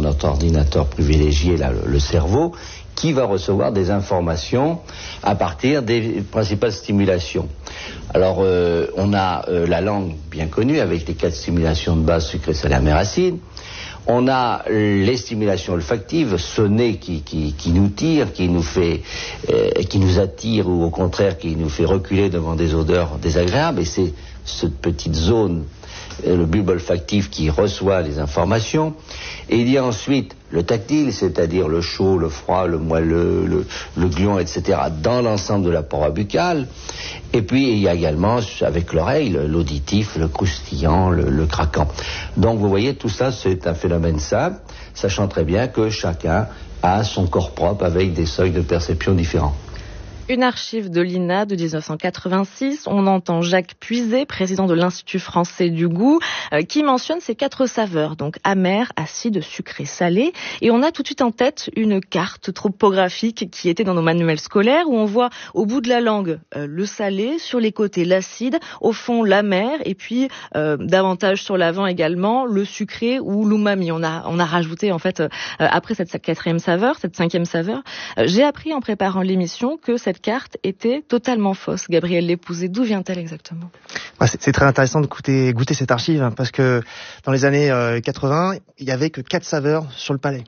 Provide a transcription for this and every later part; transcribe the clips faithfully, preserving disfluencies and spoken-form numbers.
notre ordinateur privilégié, là, le, le cerveau, qui va recevoir des informations à partir des principales stimulations. Alors, euh, on a euh, la langue bien connue, avec les quatre stimulations de base, sucré, salé, amer, acide. On a les stimulations olfactives, ce nez qui, qui, qui nous tire, qui nous fait, euh, qui nous attire, ou au contraire qui nous fait reculer devant des odeurs désagréables. Et c'est cette petite zone, euh, le bulbe olfactif, qui reçoit les informations. Et il y a ensuite le tactile, c'est-à-dire le chaud, le froid, le moelleux, le, le gluant, et cetera, dans l'ensemble de la paroi buccale. Et puis il y a également, avec l'oreille, l'auditif, le croustillant, le, le craquant. Donc vous voyez, tout ça c'est un phénomène simple, sachant très bien que chacun a son corps propre avec des seuils de perception différents. Une archive de l'I N A de dix-neuf cent quatre-vingt-six, on entend Jacques Puiset, président de l'Institut français du goût, euh, qui mentionne ces quatre saveurs, donc amer, acide, sucré, salé. Et on a tout de suite en tête une carte topographique qui était dans nos manuels scolaires, où on voit au bout de la langue euh, le salé, sur les côtés l'acide, au fond l'amer, et puis euh, davantage sur l'avant également le sucré ou l'umami. On a, on a rajouté en fait, euh, après cette quatrième saveur, cette cinquième saveur, euh, j'ai appris en préparant l'émission que cette carte était totalement fausse. Gabriel Lépousé, d'où vient-elle exactement ? Ouais, c'est, c'est très intéressant de goûter, goûter cette archive, hein, parce que dans les années euh, quatre-vingts, il y avait que quatre saveurs sur le palais.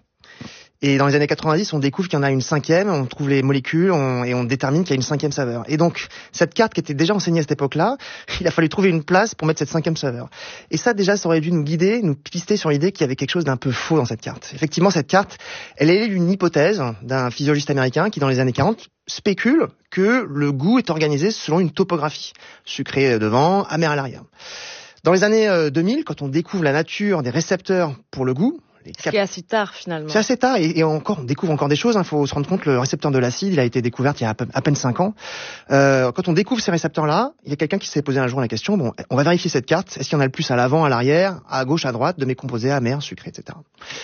Et dans les années quatre-vingt-dix, on découvre qu'il y en a une cinquième, on trouve les molécules on, et on détermine qu'il y a une cinquième saveur. Et donc, cette carte qui était déjà enseignée à cette époque-là, il a fallu trouver une place pour mettre cette cinquième saveur. Et ça, déjà, ça aurait dû nous guider, nous pister sur l'idée qu'il y avait quelque chose d'un peu faux dans cette carte. Effectivement, cette carte, elle est une hypothèse d'un physiologiste américain qui, dans les années quarante, spécule que le goût est organisé selon une topographie. Sucré devant, amer à l'arrière. Dans les années deux mille, quand on découvre la nature des récepteurs pour le goût, Ce qui est assez tard finalement. C'est assez tard et, et encore, on découvre encore des choses. Il hein. faut se rendre compte que le récepteur de l'acide, il a été découvert il y a à, peu, à peine cinq ans. Euh, quand on découvre ces récepteurs-là, il y a quelqu'un qui s'est posé un jour la question, bon, on va vérifier cette carte. Est-ce qu'il y en a le plus à l'avant, à l'arrière, à gauche, à droite, de mes composés amers, sucrés, et cetera.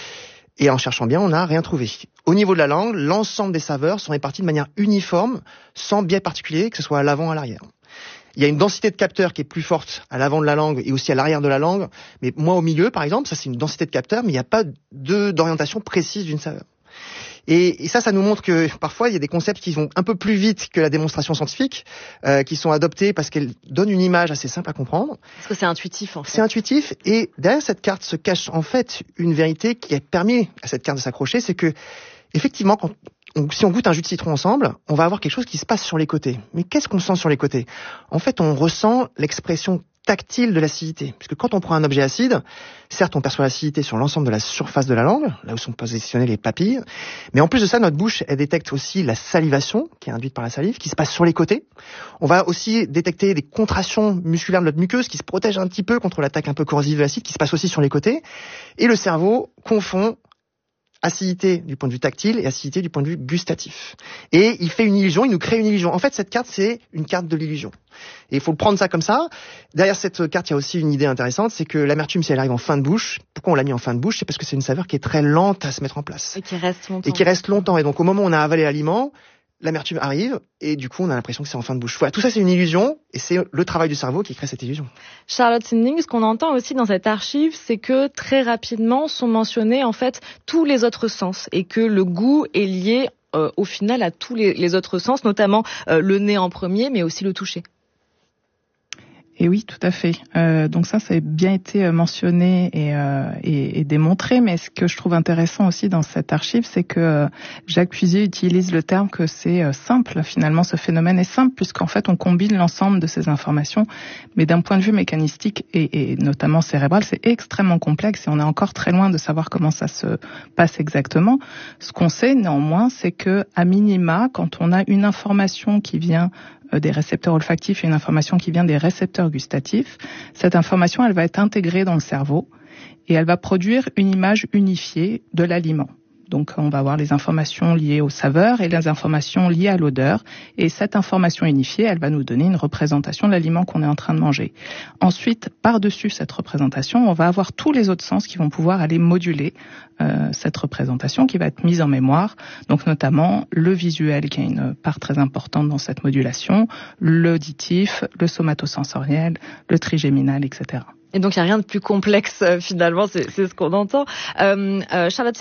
Et en cherchant bien, on n'a rien trouvé. Au niveau de la langue, l'ensemble des saveurs sont réparties de manière uniforme, sans biais particulier, que ce soit à l'avant, à l'arrière. Il y a une densité de capteurs qui est plus forte à l'avant de la langue et aussi à l'arrière de la langue. Mais moi, au milieu, par exemple, ça c'est une densité de capteurs, mais il n'y a pas de, d'orientation précise d'une saveur. Et, et ça, ça nous montre que parfois, il y a des concepts qui vont un peu plus vite que la démonstration scientifique, euh, qui sont adoptés parce qu'elles donnent une image assez simple à comprendre. Parce que c'est intuitif, en fait. C'est intuitif, et derrière cette carte se cache en fait une vérité qui a permis à cette carte de s'accrocher, c'est que, effectivement, quand on, si on goûte un jus de citron ensemble, on va avoir quelque chose qui se passe sur les côtés. Mais qu'est-ce qu'on sent sur les côtés ? En fait, on ressent l'expression tactile de l'acidité. Puisque quand on prend un objet acide, certes, on perçoit l'acidité sur l'ensemble de la surface de la langue, là où sont positionnées les papilles, mais en plus de ça, notre bouche, elle détecte aussi la salivation, qui est induite par la salive, qui se passe sur les côtés. On va aussi détecter des contractions musculaires de notre muqueuse, qui se protègent un petit peu contre l'attaque un peu corrosive de l'acide, qui se passe aussi sur les côtés. Et le cerveau confond acidité du point de vue tactile et acidité du point de vue gustatif. Et il fait une illusion, il nous crée une illusion. En fait, cette carte, c'est une carte de l'illusion. Et il faut le prendre ça comme ça. Derrière cette carte, il y a aussi une idée intéressante, c'est que l'amertume, si elle arrive en fin de bouche, pourquoi on l'a mis en fin de bouche ? C'est parce que c'est une saveur qui est très lente à se mettre en place. Et qui reste longtemps. Et qui reste longtemps. Et donc, au moment où on a avalé l'aliment, l'amertume arrive, et du coup, on a l'impression que c'est en fin de bouche. Voilà, tout ça, c'est une illusion, et c'est le travail du cerveau qui crée cette illusion. Charlotte Sinding, ce qu'on entend aussi dans cette archive, c'est que très rapidement sont mentionnés, en fait, tous les autres sens, et que le goût est lié, euh, au final, à tous les, les autres sens, notamment euh, le nez en premier, mais aussi le toucher. Et oui, tout à fait. Euh, donc ça, ça a bien été mentionné et, euh, et, et démontré. Mais ce que je trouve intéressant aussi dans cette archive, c'est que euh, Jacques Puiset utilise le terme que c'est euh, simple. Finalement, ce phénomène est simple puisqu'en fait, on combine l'ensemble de ces informations. Mais d'un point de vue mécanistique et, et notamment cérébral, c'est extrêmement complexe et on est encore très loin de savoir comment ça se passe exactement. Ce qu'on sait néanmoins, c'est que à minima, quand on a une information qui vient des récepteurs olfactifs et une information qui vient des récepteurs gustatifs, cette information, elle va être intégrée dans le cerveau et elle va produire une image unifiée de l'aliment. Donc, on va avoir les informations liées aux saveurs et les informations liées à l'odeur. Et cette information unifiée, elle va nous donner une représentation de l'aliment qu'on est en train de manger. Ensuite, par-dessus cette représentation, on va avoir tous les autres sens qui vont pouvoir aller moduler euh, cette représentation qui va être mise en mémoire. Donc, notamment le visuel qui a une part très importante dans cette modulation, l'auditif, le somatosensoriel, le trigéminal, et cetera. Et donc, il n'y a rien de plus complexe, euh, finalement, c'est, c'est ce qu'on entend. Euh, euh, Charlotte